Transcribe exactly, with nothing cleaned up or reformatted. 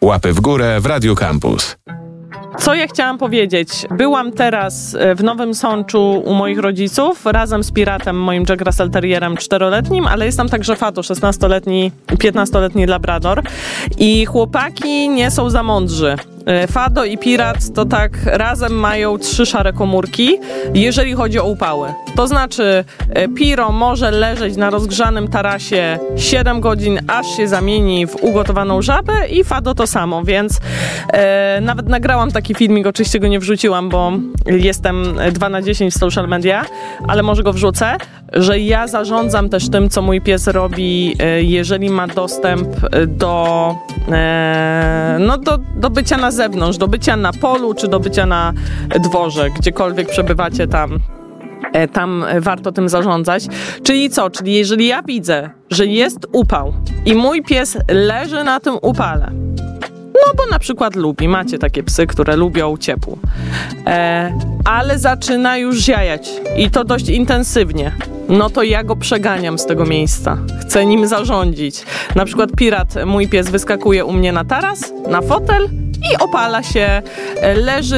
Łapy w górę w Radio Campus. Co ja chciałam powiedzieć? Byłam teraz w Nowym Sączu u moich rodziców razem z Piratem, moim Jack Russell Terrierem czteroletnim, ale jest tam także Fado, szesnastoletni, piętnastoletni Labrador i chłopaki nie są za mądrzy. Fado i Pirat to tak razem mają trzy szare komórki, jeżeli chodzi o upały. To znaczy Piro może leżeć na rozgrzanym tarasie siedem godzin, aż się zamieni w ugotowaną żabę i Fado to samo, więc e, nawet nagrałam taki filmik, oczywiście go nie wrzuciłam, bo jestem dwa na dziesięć w social media, ale może go wrzucę, że ja zarządzam też tym, co mój pies robi, e, jeżeli ma dostęp do, e, no do, do bycia na zewnątrz, do bycia na polu, czy do bycia na dworze, gdziekolwiek przebywacie tam. Tam warto tym zarządzać. Czyli co? Czyli jeżeli ja widzę, że jest upał i mój pies leży na tym upale, no bo na przykład lubi, macie takie psy, które lubią ciepło, e, ale zaczyna już ziajać i to dość intensywnie, no to ja go przeganiam z tego miejsca. Chcę nim zarządzić. Na przykład Pirat, mój pies, wyskakuje u mnie na taras, na fotel i opala się, leży